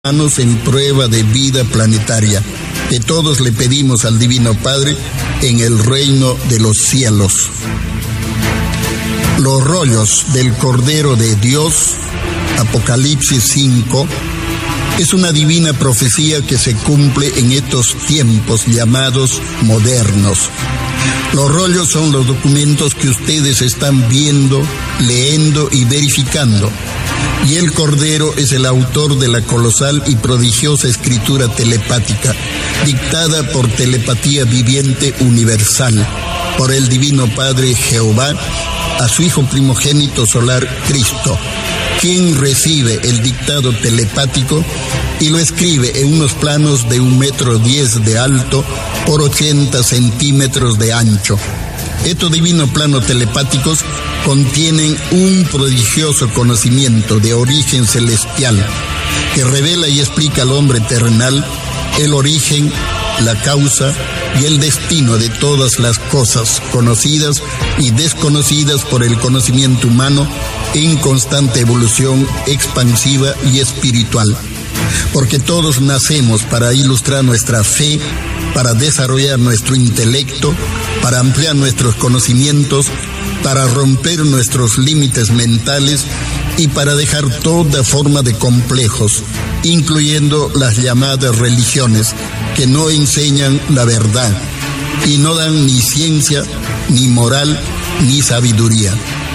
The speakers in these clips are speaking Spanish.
en prueba de vida planetaria, que todos le pedimos al Divino Padre en el reino de los cielos. Los rollos del Cordero de Dios, Apocalipsis 5, es una divina profecía que se cumple en estos tiempos llamados modernos. Los rollos son los documentos que ustedes están viendo, leyendo y verificando. Y el Cordero es el autor de la colosal y prodigiosa escritura telepática, dictada por telepatía viviente universal, por el Divino Padre Jehová, a su Hijo primogénito solar, Cristo, quien recibe el dictado telepático y lo escribe en unos planos de 1,10 metros de alto por 80 centímetros de ancho. Estos divinos planos telepáticos contienen un prodigioso conocimiento de origen celestial que revela y explica al hombre terrenal el origen, la causa y el destino de todas las cosas conocidas y desconocidas por el conocimiento humano en constante evolución expansiva y espiritual. Porque todos nacemos para ilustrar nuestra fe, para desarrollar nuestro intelecto, para ampliar nuestros conocimientos, para romper nuestros límites mentales y para dejar toda forma de complejos, incluyendo las llamadas religiones que no enseñan la verdad y no dan ni ciencia, ni moral, ni sabiduría.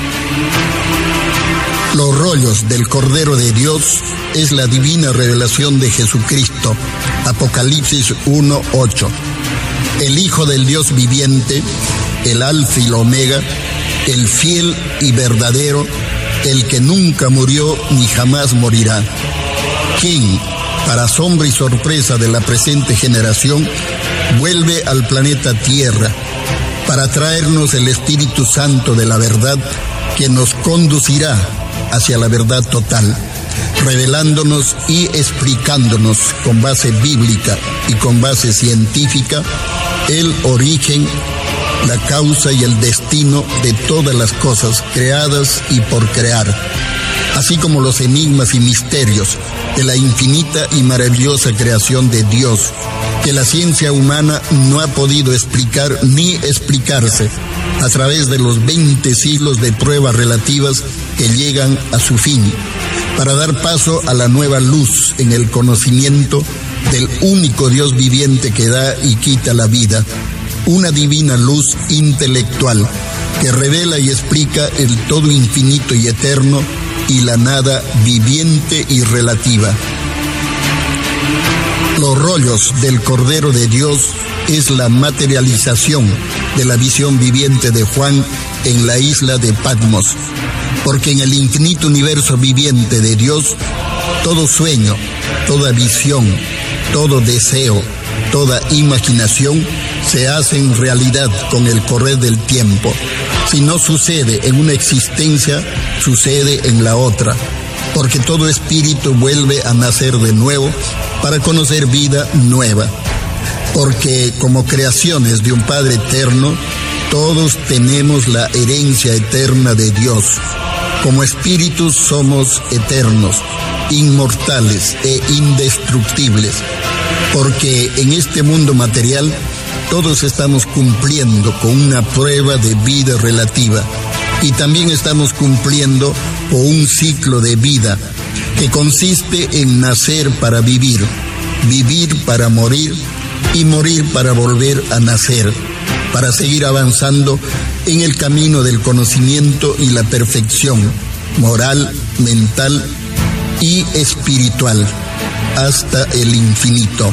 Los rollos del Cordero de Dios es la divina revelación de Jesucristo, Apocalipsis 1:8. El Hijo del Dios viviente, el Alfa y el Omega, el fiel y verdadero, el que nunca murió ni jamás morirá, quien, para asombro y sorpresa de la presente generación, vuelve al planeta Tierra para traernos el Espíritu Santo de la verdad que nos conducirá hacia la verdad total, revelándonos y explicándonos con base bíblica y con base científica el origen, la causa y el destino de todas las cosas creadas y por crear, así como los enigmas y misterios de la infinita y maravillosa creación de Dios, que la ciencia humana no ha podido explicar ni explicarse a través de los 20 siglos de pruebas relativas que llegan a su fin, para dar paso a la nueva luz en el conocimiento del único Dios viviente que da y quita la vida, una divina luz intelectual que revela y explica el todo infinito y eterno y la nada viviente y relativa. Los rollos del Cordero de Dios es la materialización de la visión viviente de Juan en la isla de Patmos, porque en el infinito universo viviente de Dios, todo sueño, toda visión, todo deseo, toda imaginación se hacen realidad con el correr del tiempo. Si no sucede en una existencia, sucede en la otra, porque todo espíritu vuelve a nacer de nuevo para conocer vida nueva. Porque como creaciones de un Padre eterno, todos tenemos la herencia eterna de Dios. Como espíritus somos eternos, inmortales e indestructibles, porque en este mundo material todos estamos cumpliendo con una prueba de vida relativa y también estamos cumpliendo con un ciclo de vida que consiste en nacer para vivir, vivir para morir y morir para volver a nacer, para seguir avanzando en el camino del conocimiento y la perfección moral, mental y espiritual hasta el infinito.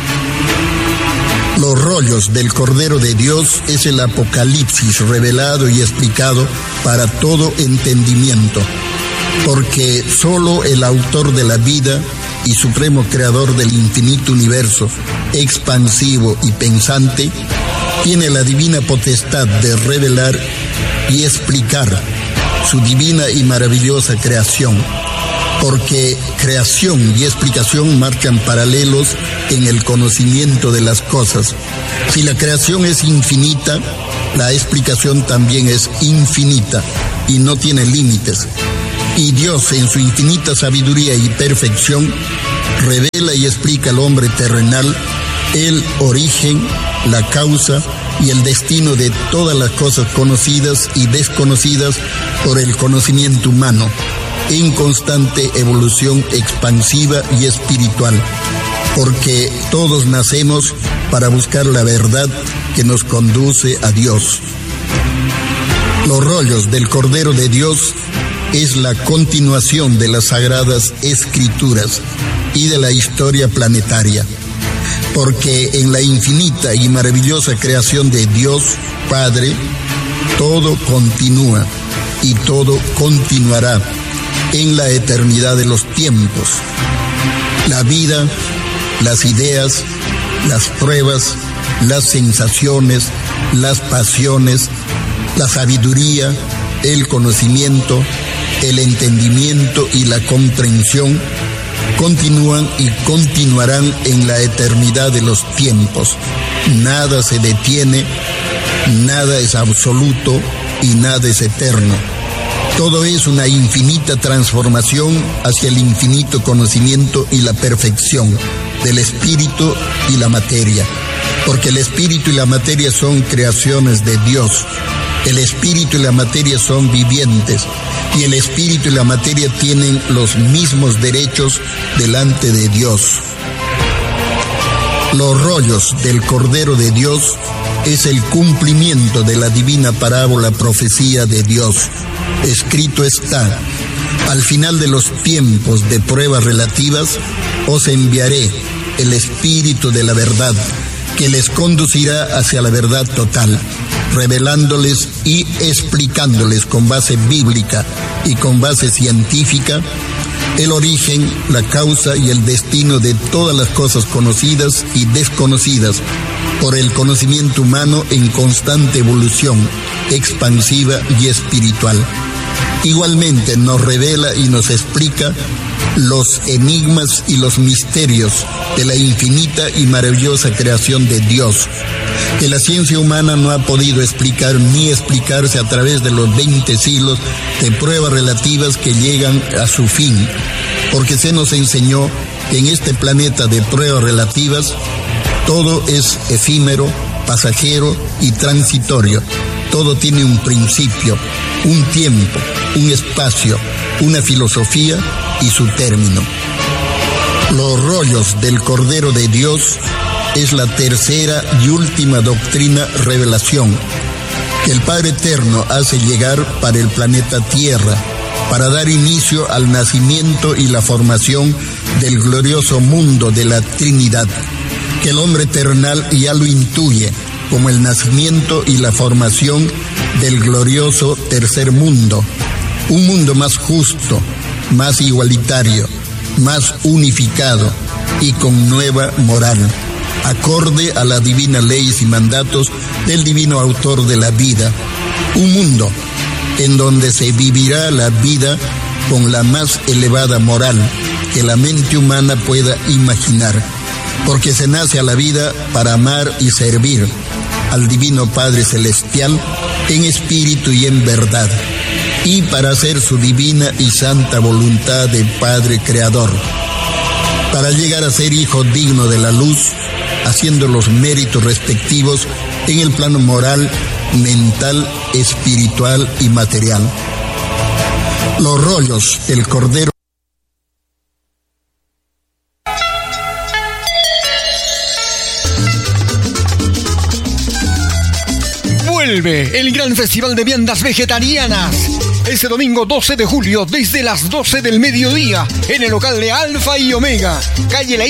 Los rollos del Cordero de Dios es el Apocalipsis revelado y explicado para todo entendimiento, porque solo el autor de la vida y supremo creador del infinito universo, expansivo y pensante, tiene la divina potestad de revelar y explicar su divina y maravillosa creación, porque creación y explicación marchan paralelos en el conocimiento de las cosas. Si la creación es infinita, la explicación también es infinita y no tiene límites. Y Dios, en su infinita sabiduría y perfección, revela y explica al hombre terrenal el origen, la causa y el destino de todas las cosas conocidas y desconocidas por el conocimiento humano, en constante evolución expansiva y espiritual, porque todos nacemos para buscar la verdad que nos conduce a Dios. Los rollos del Cordero de Dios es la continuación de las Sagradas Escrituras y de la historia planetaria, porque en la infinita y maravillosa creación de Dios Padre, todo continúa y todo continuará en la eternidad de los tiempos. La vida, las ideas, las pruebas, las sensaciones, las pasiones, la sabiduría, el conocimiento, el entendimiento y la comprensión continúan y continuarán en la eternidad de los tiempos. Nada se detiene, nada es absoluto y nada es eterno. Todo es una infinita transformación hacia el infinito conocimiento y la perfección del espíritu y la materia, porque el espíritu y la materia son creaciones de Dios. El espíritu y la materia son vivientes, y el espíritu y la materia tienen los mismos derechos delante de Dios. Los rollos del Cordero de Dios es el cumplimiento de la divina parábola profecía de Dios. Escrito está: al final de los tiempos de pruebas relativas, os enviaré el Espíritu de la verdad, que les conducirá hacia la verdad total, revelándoles y explicándoles con base bíblica y con base científica el origen, la causa y el destino de todas las cosas conocidas y desconocidas por el conocimiento humano en constante evolución expansiva y espiritual. Igualmente nos revela y nos explica los enigmas y los misterios de la infinita y maravillosa creación de Dios, que la ciencia humana no ha podido explicar ni explicarse a través de los 20 siglos de pruebas relativas que llegan a su fin, porque se nos enseñó que en este planeta de pruebas relativas todo es efímero, pasajero y transitorio. Todo tiene un principio, un tiempo, un espacio, una filosofía y su término. Los rollos del Cordero de Dios es la tercera y última doctrina revelación que el Padre Eterno hace llegar para el planeta Tierra, para dar inicio al nacimiento y la formación del glorioso mundo de la Trinidad, que el hombre terrenal ya lo intuye como el nacimiento y la formación del glorioso tercer mundo, un mundo más justo, más igualitario, más unificado y con nueva moral, acorde a las divinas leyes y mandatos del divino autor de la vida, un mundo en donde se vivirá la vida con la más elevada moral que la mente humana pueda imaginar, porque se nace a la vida para amar y servir al Divino Padre Celestial en espíritu y en verdad, y para hacer su divina y santa voluntad de Padre Creador, para llegar a ser hijo digno de la luz, haciendo los méritos respectivos en el plano moral, mental, espiritual y material. Los rollos del Cordero. Vuelve el gran festival de viandas vegetarianas. Este domingo 12 de julio, desde las 12 del mediodía, en el local de Alfa y Omega, calle La